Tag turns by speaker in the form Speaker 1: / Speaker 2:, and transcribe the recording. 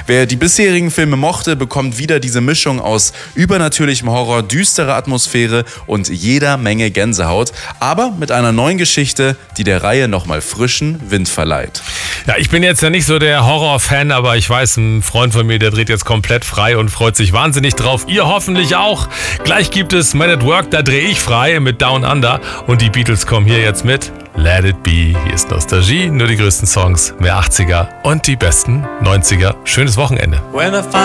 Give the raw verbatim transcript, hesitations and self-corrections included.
Speaker 1: Wer die bisherigen Filme mochte, bekommt wieder diese Mischung aus übernatürlichem Horror, düsterer Atmosphäre und jeder Menge Gänsehaut, aber mit einer neuen Geschichte, die der Reihe nochmal frischen Wind verleiht.
Speaker 2: Ja, ich bin jetzt ja nicht so der Horror-Fan, aber ich weiß, ein Freund von mir, der dreht jetzt komplett frei und freut sich wahnsinnig drauf. Ihr hoffentlich auch. Gleich gibt es Man at Work, da drehe ich frei mit Down Under und die Beatles kommen hier jetzt mit Let It Be. Hier ist Nostalgie, nur die größten Songs, mehr achtziger und die besten neunziger. Schönes Wochenende.